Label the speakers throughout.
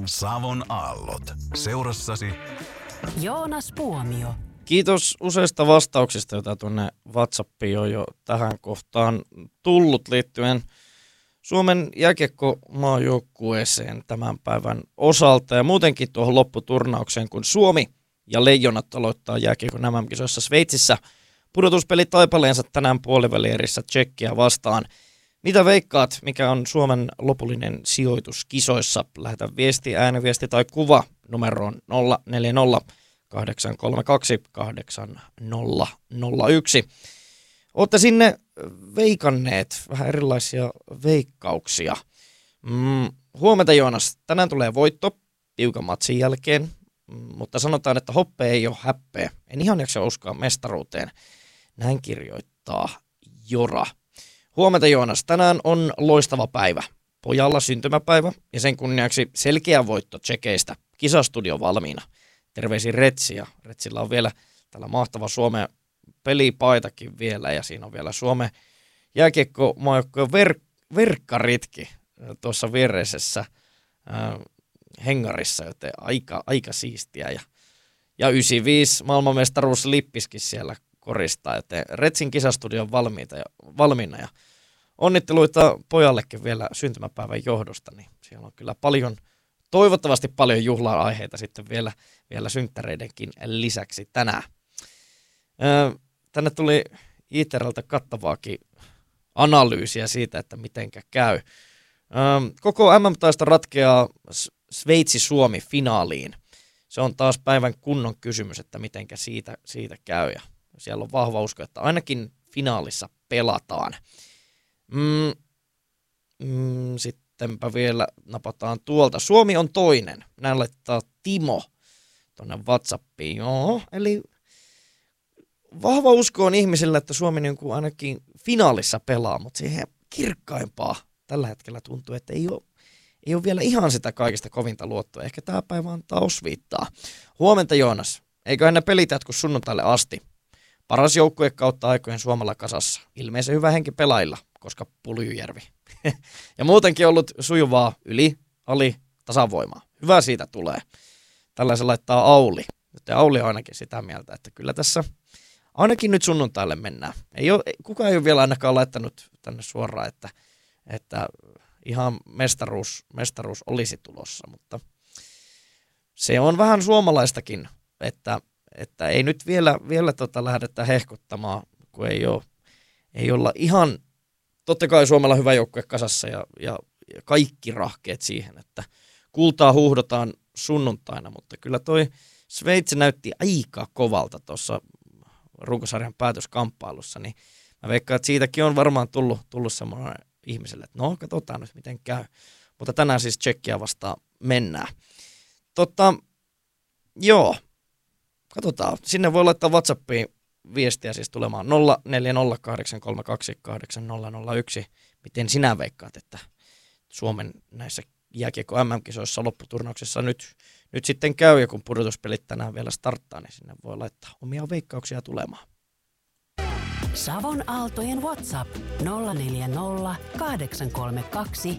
Speaker 1: Savon aallot. Seurassasi
Speaker 2: Joonas Puomio.
Speaker 3: Kiitos useista vastauksista, joita tuonne WhatsAppiin on jo tähän kohtaan tullut liittyen Suomen jääkiekko-maajoukkueeseen tämän päivän osalta ja muutenkin tuohon lopputurnaukseen, kun Suomi ja Leijonat aloittaa jääkiekon MM-kisoissa Sveitsissä pudotuspelit taipaleensa tänään puolivälierissä Tšekkiä vastaan. Mitä veikkaat, mikä on Suomen lopullinen sijoitus kisoissa? Lähetä viesti, ääniviesti tai kuva numeroon 040 832 8001. Olette sinne veikanneet vähän erilaisia veikkauksia. Huomenta Joonas, tänään tulee voitto tiukan matsin jälkeen, mutta sanotaan, että hoppe ei ole häppeä. En ihan jaksa uskoa mestaruuteen. Näin kirjoittaa Jora. Huomenta Joonas, tänään on loistava päivä. Pojalla syntymäpäivä ja sen kunniaksi selkeä voitto tsekeistä. Kisastudio valmiina. Terveisin Retsi ja Retsillä on vielä tällä mahtava Suomen pelipaitakin vielä ja siinä on vielä Suomen jääkiekko-maajoukkojen verkkaritkin tuossa viereisessä hengarissa, joten aika siistiä ja 95 maailmanmestaruuslippiskin siellä koristaa, joten Retsin kisastudio on valmiina ja onnitteluita pojallekin vielä syntymäpäivän johdosta, niin siellä on kyllä toivottavasti paljon juhla-aiheita sitten vielä synttäreidenkin lisäksi tänään. Tänne tuli ITR:ltä kattavaakin analyysiä siitä, että mitenkä käy. Koko MM-taista ratkeaa Sveitsi-Suomi finaaliin. Se on taas päivän kunnon kysymys, että mitenkä siitä käy. Ja siellä on vahva usko, että ainakin finaalissa pelataan. Sittenpä vielä napataan tuolta. Suomi on toinen. Näin laittaa Timo tuonne WhatsAppiin. Joo, eli vahva usko on ihmisillä, että Suomi niin kuin ainakin finaalissa pelaa, mutta siihen kirkkaimpaa tällä hetkellä tuntuu, että ei ole vielä ihan sitä kaikista kovinta luottoa. Ehkä tämä päivä antaa osviittaa. Huomenta Joonas. Eiköhän ne pelit jatku sunnuntaille asti. Paras joukkue kautta aikojen Suomella kasassa. Ilmeisen hyvä henki pelailla, koska Puljujärvi. Ja muutenkin ollut sujuvaa ali, tasavoimaa. Hyvä siitä tulee. Tällaisen laittaa Auli. Ja Auli on ainakin sitä mieltä, että kyllä tässä ainakin nyt sunnuntaille mennään. Kukaan ei ole vielä ainakaan laittanut tänne suoraan, että ihan mestaruus olisi tulossa, mutta se on vähän suomalaistakin, että ei nyt vielä lähdetä hehkuttamaan, kun ei olla ihan, totta kai Suomella hyvä joukkue kasassa ja kaikki rahkeet siihen, että kultaa huuhdotaan sunnuntaina, mutta kyllä toi Sveitsi näytti aika kovalta tuossa runkosarjan päätöskamppailussa, niin mä veikkaan, että siitäkin on varmaan tullut semmoinen ihmiselle, että no katsotaan nyt miten käy, mutta tänään siis Tšekkiä vastaan mennään. Joo, katsotaan. Sinne voi laittaa WhatsAppiin viestiä siis tulemaan 0408328001. Miten sinä veikkaat, että Suomen näissä jääkiekko MM-kisoissa lopputurnauksessa nyt sitten käy, ja kun pudotuspelit tänään vielä starttaa, niin sinne voi laittaa omia veikkauksia tulemaan.
Speaker 2: Savon Aaltojen WhatsApp 040 832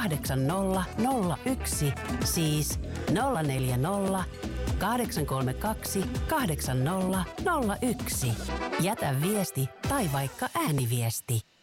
Speaker 2: 8001, siis 040 832 8001. Jätä viesti tai vaikka ääniviesti.